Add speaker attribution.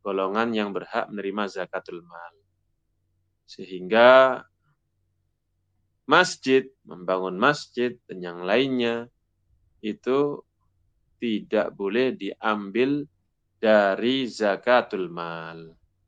Speaker 1: golongan yang berhak menerima zakatul mal. Sehingga masjid, membangun masjid dan yang lainnya itu tidak boleh diambil dari zakatul mal.